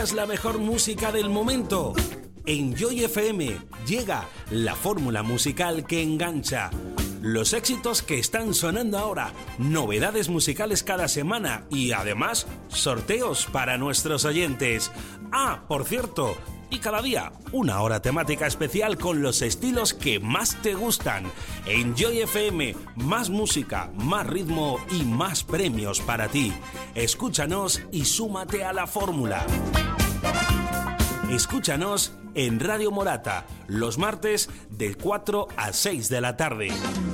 Es la mejor música del momento. En Joy FM llega la fórmula musical que engancha. Los éxitos que están sonando ahora, novedades musicales cada semana y además sorteos para nuestros oyentes. Ah, por cierto, y cada día una hora temática especial con los estilos que más te gustan. En Joy FM, más música, más ritmo y más premios para ti. Escúchanos y súmate a la fórmula. Escúchanos en Radio Morata, los martes de 4 a 6 de la tarde.